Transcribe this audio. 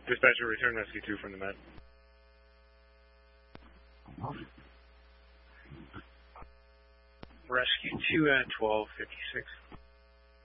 Dispatcher, return rescue 2 from the med. Rescue 2 at 12:56.